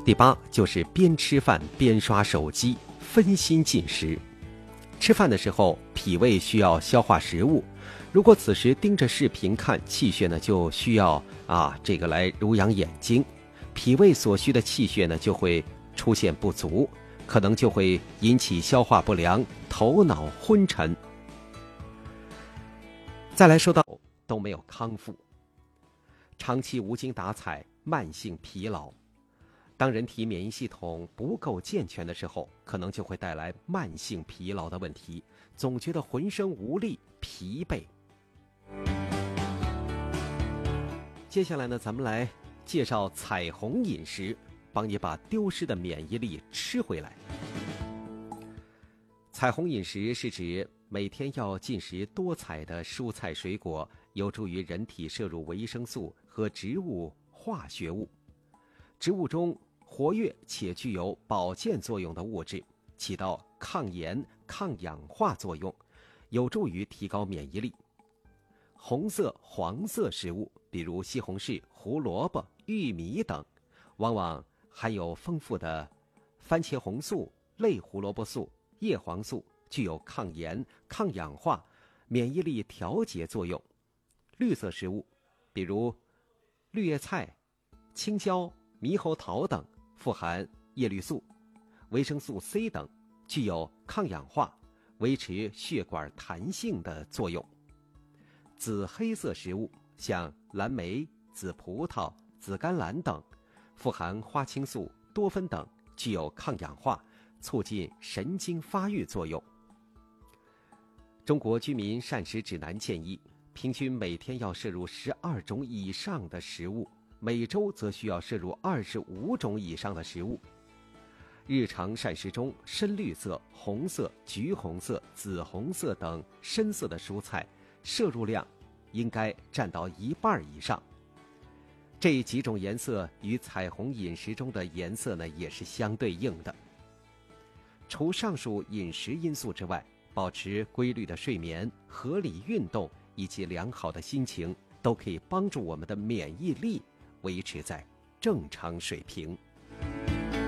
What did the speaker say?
第8就是边吃饭边刷手机，分心进食。吃饭的时候，脾胃需要消化食物，如果此时盯着视频看，气血呢就需要来濡养眼睛，脾胃所需的气血呢就会出现不足，可能就会引起消化不良、头脑昏沉。再来说到都没有康复，长期无精打采、慢性疲劳。当人体免疫系统不够健全的时候，可能就会带来慢性疲劳的问题，总觉得浑身无力、疲惫。接下来呢，咱们来介绍彩虹饮食，帮你把丢失的免疫力吃回来。彩虹饮食是指每天要进食多彩的蔬菜水果，有助于人体摄入维生素和植物化学物。植物中活跃且具有保健作用的物质，起到抗炎、抗氧化作用，有助于提高免疫力。红色、黄色食物，比如西红柿、胡萝卜、玉米等，往往含有丰富的番茄红素、类胡萝卜素、叶黄素，具有抗炎、抗氧化、免疫力调节作用。绿色食物，比如绿叶菜、青椒、猕猴桃等，富含叶绿素、维生素 C 等，具有抗氧化、维持血管弹性的作用。紫黑色食物，像蓝莓、紫葡萄、紫甘蓝等，富含花青素、多酚等，具有抗氧化、促进神经发育作用。中国居民膳食指南建议，平均每天要摄入12种以上的食物，每周则需要摄入25种以上的食物。日常膳食中，深绿色、红色、橘红色、紫红色等深色的蔬菜摄入量应该占到1半以上。这几种颜色与彩虹饮食中的颜色呢也是相对应的。除上述饮食因素之外，保持规律的睡眠、合理运动以及良好的心情，都可以帮助我们的免疫力维持在正常水平。